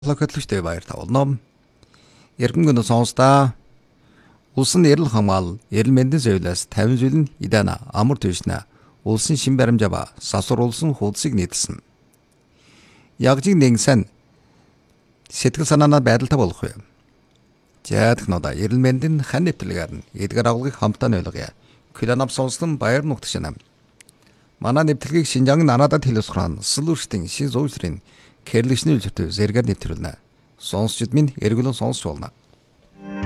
Локотлогчтой баяр тавуулна. Эргэн сонсдаа улсын эрүүл хамгаалал, эрүүл мэндийн зөвлөс 50 зүйл нь идана амар төвшнө. Улсын шин баримжаа сасруулсан хуудсыг нийтэлсэн. Ягжиг нэгсэн сэтгэл санаанаа байдалтай болох юм. Жаадхнуудаа эрүүл мэндийн хан нэвтрэлгээр нь эдгээр агуулгыг хамтаа ойлгоё. Киланап сонслон баяр нутагшна. Манай нэвтрэлгийг Шинжаангийн Нарадад хэлэлцэхран сүлүүрштийн шин зуурын кэрлэгчний үлчтэй зэрэгээр нэвтрүүлнэ. Сонсчид минь эргүүлэн сонсч болно.